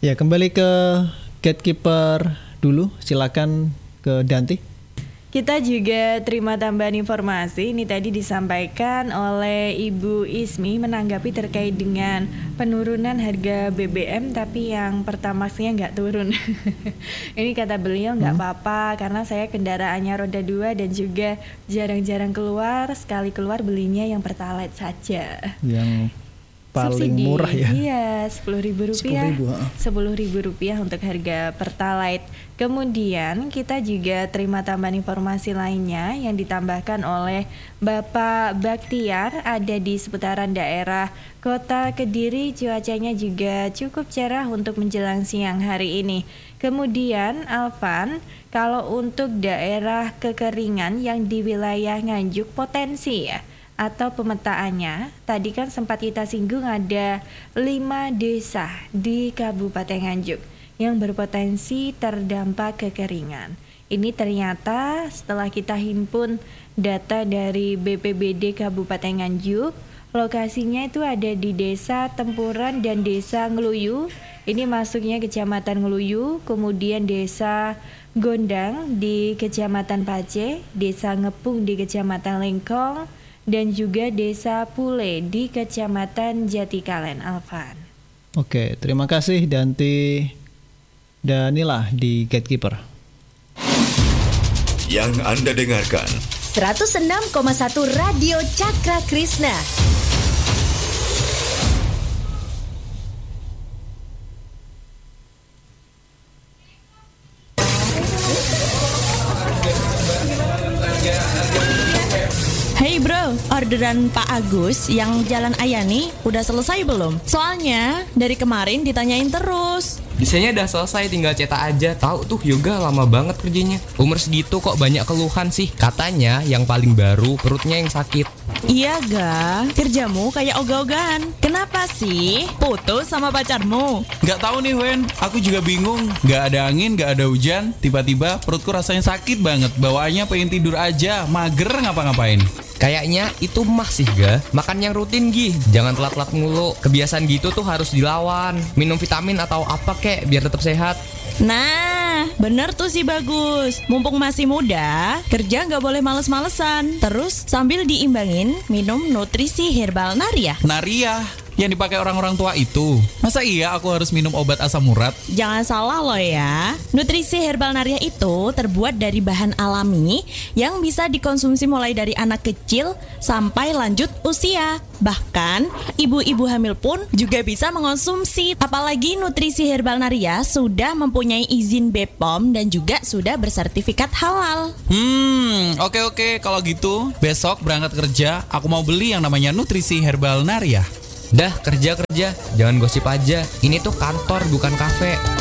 Ya, kembali ke Gatekeeper dulu. Silakan ke Danti. Kita juga terima tambahan informasi. Ini tadi disampaikan oleh Ibu Ismi menanggapi terkait dengan penurunan harga BBM, tapi yang Pertamaxnya nggak turun. Ini kata beliau nggak apa-apa karena saya kendaraannya roda 2 dan juga jarang-jarang keluar. Sekali keluar belinya yang Pertalite saja. Yang paling subsidi murah ya. Iya, Rp10.000 untuk harga Pertalite. Kemudian kita juga terima tambahan informasi lainnya yang ditambahkan oleh Bapak Baktiar, ada di seputaran daerah Kota Kediri. Cuacanya juga cukup cerah untuk menjelang siang hari ini. Kemudian Alvan, kalau untuk daerah kekeringan yang di wilayah Nganjuk potensi ya atau pemetaannya, tadi kan sempat kita singgung ada 5 desa di Kabupaten Nganjuk yang berpotensi terdampak kekeringan. Ini ternyata setelah kita himpun data dari BPBD Kabupaten Nganjuk, lokasinya itu ada di Desa Tempuran dan Desa Ngeluyu. Ini masuknya Kecamatan Ngeluyu, kemudian Desa Gondang di Kecamatan Pace, Desa Ngepung di Kecamatan Lengkong, dan juga Desa Pule di Kecamatan Jatikalen. Alvan. Oke, terima kasih Danti. Dan inilah di Gatekeeper. Yang Anda dengarkan 106,1 Radio Cakra Krishna. Hey bro, orderan Pak Agus yang Jalan Ayani udah selesai belum? Soalnya dari kemarin ditanyain terus. Desainnya udah selesai, tinggal cetak aja. Tahu tuh Yoga lama banget kerjanya. Umur segitu kok banyak keluhan sih. Katanya yang paling baru perutnya yang sakit. Iya ga, kerjamu kayak ogah-ogahan. Kenapa sih? Putus sama pacarmu? Gak tahu nih Wen, aku juga bingung. Gak ada angin, gak ada hujan. Tiba-tiba perutku rasanya sakit banget. Bawaannya pengen tidur aja, mager ngapa-ngapain. Kayaknya itu mah sih ga. Makan yang rutin Gi, jangan telat-telat mulu. Kebiasaan gitu tuh harus dilawan. Minum vitamin atau apa kek biar tetap sehat. Nah, bener tuh si Bagus. Mumpung masih muda, kerja nggak boleh males-malesan. Terus sambil diimbangin minum nutrisi herbal Naria. Naria yang dipakai orang-orang tua itu. Masa iya aku harus minum obat asam urat? Jangan salah loh ya. Nutrisi herbal Naria itu terbuat dari bahan alami yang bisa dikonsumsi mulai dari anak kecil sampai lanjut usia. Bahkan ibu-ibu hamil pun juga bisa mengonsumsi. Apalagi nutrisi herbal Naria sudah mempunyai izin BPOM dan juga sudah bersertifikat halal. Oke. Kalau gitu besok berangkat kerja aku mau beli yang namanya nutrisi herbal Naria. Dah kerja, jangan gosip aja. Ini tuh kantor bukan kafe.